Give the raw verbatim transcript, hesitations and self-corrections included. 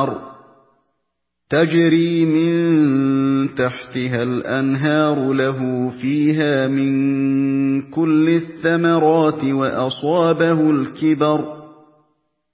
النَّارِ تَجْرِي مِن تَحْتِهَا الْأَنْهَارُ لَهُ فِيهَا مِن كُلِّ الثَّمَرَاتِ وَأَصَابَهُ الْكِبَرُ